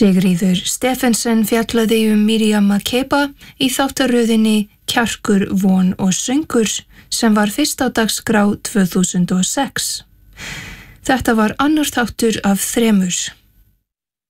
Sigríður Stephensen fjallaði Miriam Makeba í þáttaröðinni Kjarkur, von og söngur sem var fyrst á dagskrá 2006. Þetta var annar þáttur af 3.